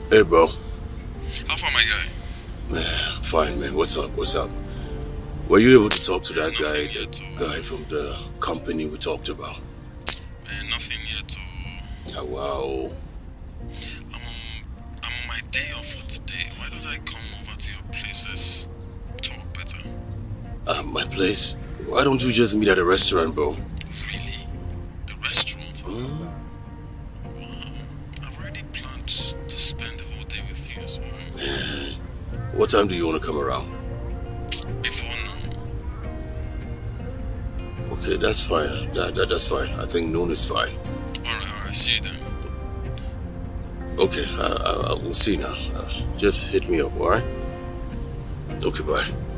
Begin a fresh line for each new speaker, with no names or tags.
Hey, bro.
How far, my guy?
Man, fine, man. What's up? What's up? Were you able to talk to that guy,
Nothing yet,
guy from the company we talked about?
Man, nothing yet.
Ah, wow.
I'm on my day off for today. Why don't I come over to your place? Let's talk better.
My place? Why don't you just meet at a restaurant, bro?
Really? A restaurant?
Hmm?
Wow. I've already planned to spend the whole day with you, so...
Man, what time do you want to come around?
Before noon.
Okay, that's fine. That's fine. I think noon is fine.
Alright. See you then.
Okay, I will see now. Just hit me up, alright? Okay, bye.